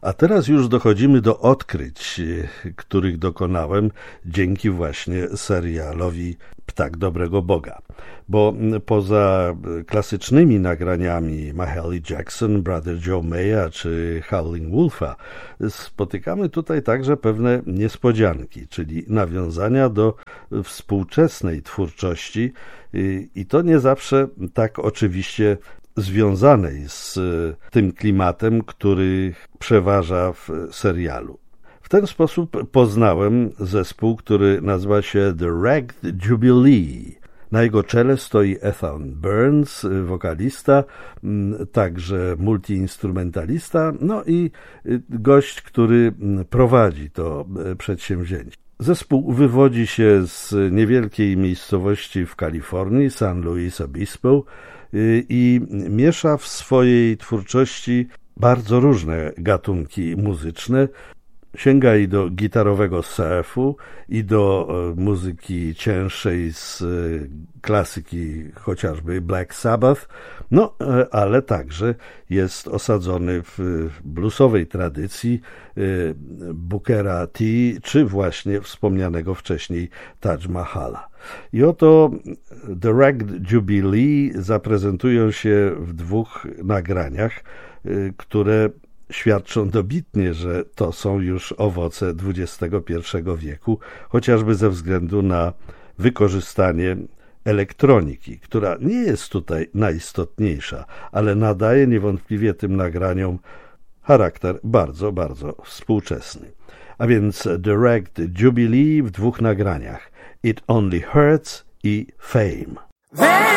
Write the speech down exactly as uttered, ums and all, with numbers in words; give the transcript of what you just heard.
A teraz już dochodzimy do odkryć, których dokonałem dzięki właśnie serialowi Ptak Dobrego Boga. Bo poza klasycznymi nagraniami Mahalia Jackson, Brother Joe Maya czy Howlin' Wolfa spotykamy tutaj także pewne niespodzianki, czyli nawiązania do współczesnej twórczości i to nie zawsze tak oczywiście związanej z tym klimatem, który przeważa w serialu. W ten sposób poznałem zespół, który nazywa się The Ragged Jubilee. Na jego czele stoi Ethan Burns, wokalista, także multiinstrumentalista, no i gość, który prowadzi to przedsięwzięcie. Zespół wywodzi się z niewielkiej miejscowości w Kalifornii, San Luis Obispo, i miesza w swojej twórczości bardzo różne gatunki muzyczne. Sięga i do gitarowego surfu, i do muzyki cięższej z klasyki, chociażby Black Sabbath, no ale także jest osadzony w bluesowej tradycji Bookera T, czy właśnie wspomnianego wcześniej Taj Mahala. I oto The Ragged Jubilee zaprezentują się w dwóch nagraniach, które świadczą dobitnie, że to są już owoce dwudziestego pierwszego wieku, chociażby ze względu na wykorzystanie elektroniki, która nie jest tutaj najistotniejsza, ale nadaje niewątpliwie tym nagraniom charakter bardzo, bardzo współczesny. A więc The Ragged Jubilee w dwóch nagraniach: It Only Hurts i Fame.